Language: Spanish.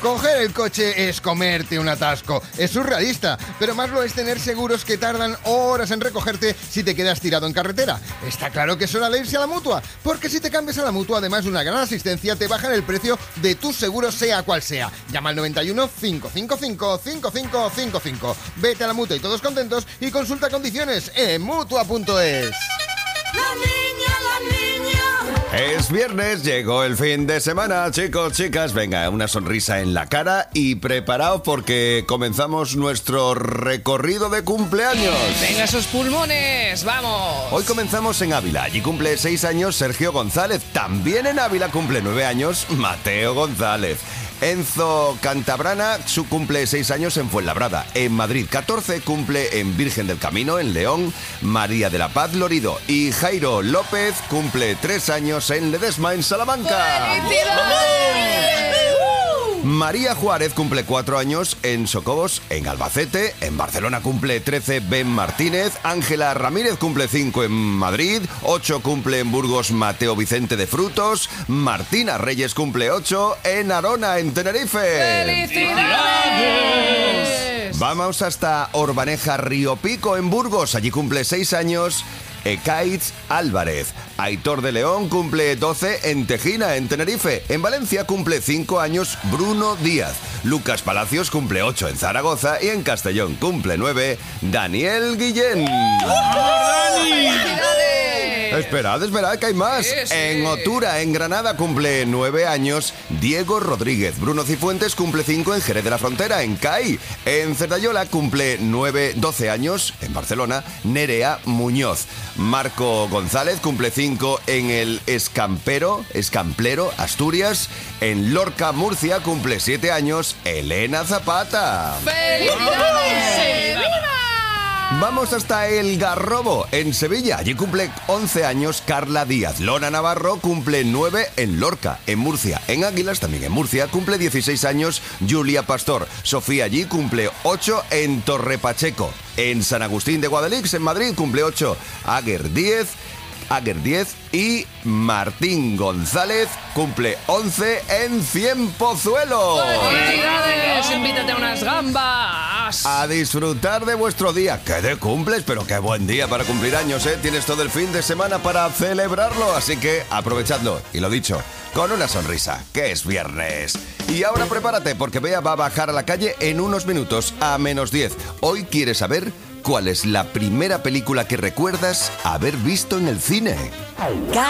Coger el coche es comerte un atasco. Es surrealista, pero más lo es tener seguros que tardan horas en recogerte si te quedas tirado en carretera. Está claro que es hora de irse a la Mutua, porque si te cambias a la Mutua, además de una gran asistencia, te bajan el precio de tus seguros, sea cual sea. Llama al 91 555 5555. Vete a la Mutua y todos contentos y consulta condiciones en Mutua.es. Es viernes, llegó el fin de semana, chicos, chicas, venga, una sonrisa en la cara y preparaos porque comenzamos nuestro recorrido de cumpleaños. ¡Venga esos pulmones! ¡Vamos! Hoy comenzamos en Ávila, allí cumple 6 años Sergio González, también en Ávila cumple 9 años Mateo González. Enzo Cantabrana, su cumple 6 años en Fuenlabrada. En Madrid, 14, cumple en Virgen del Camino, en León, María de la Paz Lorido. Y Jairo López cumple 3 años en Ledesma, en Salamanca. ¡Felicidades! María Juárez cumple 4 años en Socobos, en Albacete. En Barcelona cumple 13 Ben Martínez. Ángela Ramírez cumple 5 en Madrid. 8 cumple en Burgos Mateo Vicente de Frutos. Martina Reyes cumple 8 en Arona, en Tenerife. ¡Felicidades! Vamos hasta Orbaneja Río Pico, en Burgos. Allí cumple 6 años Ekaitz Álvarez. Aitor de León cumple 12 en Tejina, en Tenerife. En Valencia cumple 5 años Bruno Díaz. Lucas Palacios cumple 8 en Zaragoza. Y en Castellón cumple 9 Daniel Guillén. Esperad, que hay más. Sí, sí. En Otura, en Granada, cumple 9 años Diego Rodríguez. Bruno Cifuentes cumple 5 en Jerez de la Frontera, en CAI. En Cerdayola cumple 12 años, en Barcelona, Nerea Muñoz. Marco González cumple 5 en el Escamplero, Asturias. En Lorca, Murcia, cumple 7 años Elena Zapata. ¡Felicidades! Vamos hasta El Garrobo, en Sevilla. Allí cumple 11 años Carla Díaz. Lona Navarro cumple 9 en Lorca, en Murcia. En Águilas, también en Murcia, cumple 16 años Julia Pastor. Sofía allí cumple 8 en Torre Pacheco. En San Agustín de Guadalix, en Madrid, cumple 8 Aguer 10. Y Martín González cumple 11 en Cienpozuelo. ¡Felicidades! ¡Invítate a unas gambas! A disfrutar de vuestro día. ¡Qué de cumples! Pero qué buen día para cumplir años, ¿eh? Tienes todo el fin de semana para celebrarlo, así que aprovechadlo. Y lo dicho, con una sonrisa, que es viernes. Y ahora prepárate, porque Bea va a bajar a la calle en unos minutos, a -10. Hoy quiere saber ¿cuál es la primera película que recuerdas haber visto en el cine?